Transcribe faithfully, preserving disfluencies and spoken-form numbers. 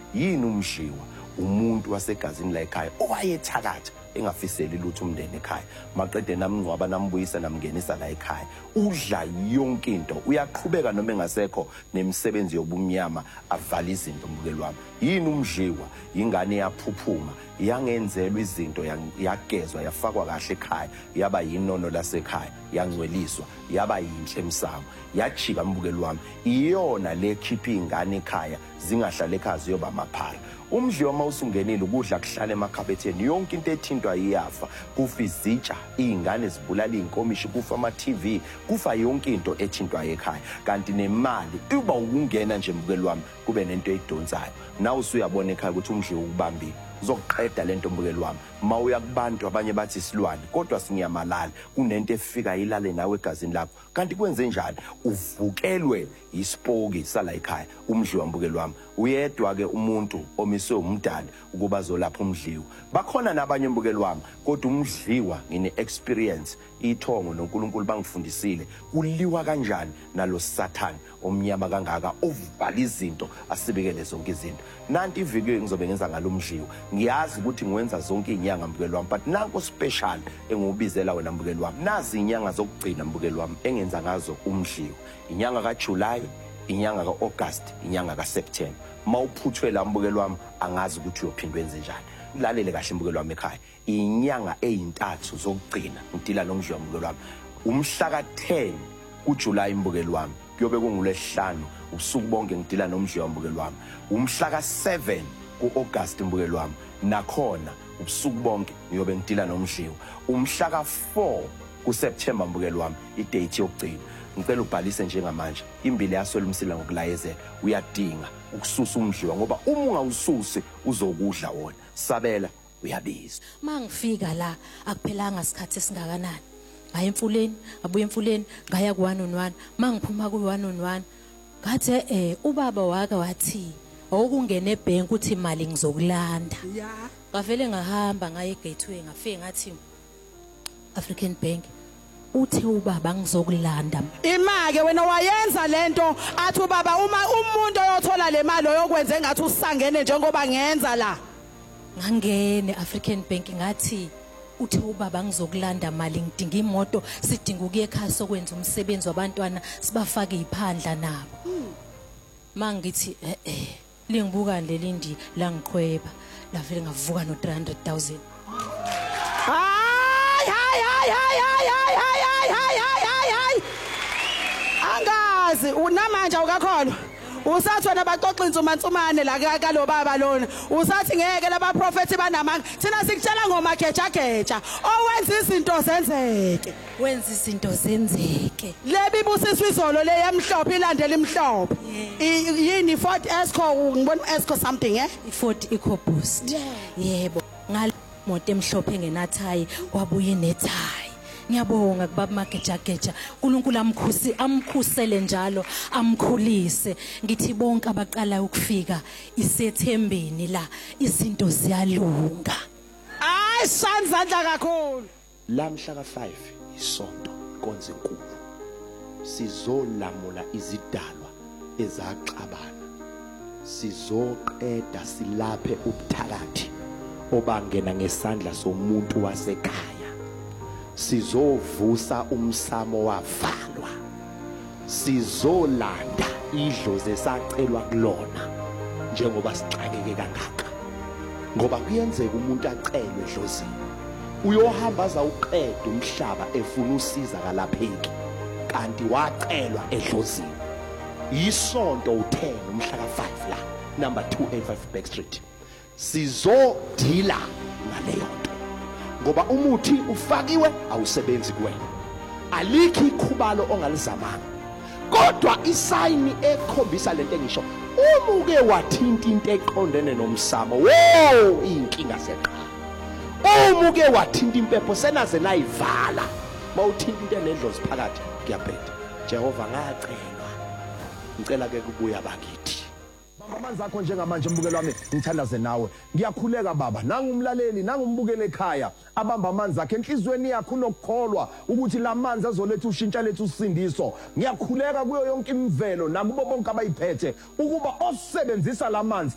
yini umshiwa umuntu wasegazini la ekhaya owayethakatha engafiseli lutho umndeni ekhaya maqede namngcwaba nambuyisa namngenisa la ekhaya udla yonke into uyaqhubeka noma engasekho nemisebenzi yobumnyama avala izinto mbukeli wami yini umdliwa ingane yaphuphuma yangenzelwa izinto yagezwa yafakwa kahle ekhaya yaba yinono lasekhaya yangcweliswa yaba yinhle emsamo yachika mbukeli wami iyona le khipha ingane ekhaya zingahlala ekhaya ziyoba maphara umdliwa mawusungenile ukudla kuhlala emakhabetheni yonke into ethintwa iyafa kufa izitsha izingane zibulala inkomishi kufa ama T V kufa yonke into ethintwa ekhaya kanti nemali uba ukungena nje mbukeli wami kube nento eyidonsayo nawe usuyabona ekhaya ukuthi umdliwa ukubambile uzoqeda lento mbukeli wami mawuya kubantu abanye bathi silwane kodwa sinyamalala kunento efika ilale nawe egazini lakho kanti kwenze njani uvukelwe ispoki sala ekhaya umdliwa mbukeli wami uyedwa ke umuntu omiswe umdali ukuba azolapha umdliwa bakhona nabanye mbukeli wami kodwa umdliwa ngine experience ithongo noNkulunkulu bangifundisile kuliwa kanjani nalo Satan omnyama kangaka ovala izinto asibekele zonke izinto nanti iviki ngizobe ngenza ngalomdliwa ngiyazi ukuthi ngiwenza zonke inyanga mbukeli wami but nanko special engubizela wena mbukeli wami nazi inyanga zokugcina mbukeli wami engenza ngazo umdliwa inyanga kaJuly inyanga kaAugust inyanga kaSeptember mawuphuthwe la mbukeli wami angazi ukuthi uyophindwa enze njani lalele kahle mbukeli wami ekhaya inyanga eyintathu zokugcina ngidila nomdliwa mbukeli wami umhla ka ten kuJuly mbukeli wami kuyobe kungulesihlanu ubusuku bonke ngidila nomdliwa mbukeli wami umhla ka seven kuAugust mbukeli wami nakhona ubusuku bonke ngiyobe ngidila nomdliwa umhla ka four kuSeptember mbukeli wami idate yokugcina ngicela ubhalise njengamanje imbili yaswela umsila ngokulayezela uyadinga ukususa umdliwa ngoba uma ungawususi uzokudla wona sabela uyabiza mangifika la akuphelanga isikhathi esingakanani ngaya emfuleni abuye emfuleni ngaya ku one on one mangiphuma ku one on one ngathi eh ubaba waka wathi awukungena ebank uthi imali ngizokulanda ya ngavele ngahamba ngaya egateway ngafike ngathi African Bank uthi ubaba ngizokulanda imake wena wayenza lento athi ubaba uma umuntu oyothola le mali oyokwenza engathi usangene njengoba ngenza la ngangene African Bank ngathi uthi ubaba ngizokulanda mali ngidinga imoto sidinga ukuye ekhaya sokwenza umsebenzi wabantwana sibafake iphandla nabo mangithi eh eh lingibuka lelindi la ngiqhweba la vele ngavuka no three hundred thousand hayi hayi hayi hayi hayi hayi hayi hayi hayi angazi unamanje awukakholwa usathi wena baxoxa insumansumane la kalo baba lona usathi ngeke laba prophet banamanga thina sikutshela ngomageja geja owenza izinto zenzeke wenza izinto zenzeke lebi busiswa izolo le yamhlophe ilandela imhlophe yini Ford Esco ngibona Esco something eh Ford EcoBoost yebo ngal moto emhlophe engenathayi wabuye nethayi ngiyabonga kubaba magejageja uNkulunkulu amkhusi amkhusele njalo amkhulise ngithi bonke abaqala ukufika isethembeni la izinto ziyalunga ay sanzandla kakhulu lamhla ka five isonto konze enkulu sizolamula izidalwa ezaxabana sizoqeda silaphe ubuthakathi obangena ngesandla somuntu wasekhaya sizovusa umsamo wavalwa sizolanda idlozi esacelwa kulona njengoba sixakeke kangaka ngoba kuyenzeka umuntu acelwe edlozini uyohamba azawuqeda umhlaba efuna usiza kalapheki kanti wacelwa edlozini isonto u-ten umhla ka five la number two eighty-five Back Street sizodila ngaleyo nto ngoba umuthi ufakiwe awusebenzi kuwena alikho ikhubalo ongalizamanga kodwa isayini ekhombisa lento engisho uma uke wathinta into eqondene nomsamo wo inkinga seqala uma uke wathinta impepho senaze nayivala mawuthinta into enedlozi phakathi kuyabheda Jehova ngacelwa ngicela ke kubuya bakithi amanzi akho njengamanje mbukeli wami ngithandaze nawe ngiyakhuleka baba nangumlaleli nangumbukeli ekhaya abamba amanzi akhe enhlizweni yakho unokukholwa ukuthi lamanzi azoletha ushintsha lethu usindiso ngiyakhuleka kuyo yonke imvelo nakubo bonke abayiphethe ukuba osebenzisa lamanzi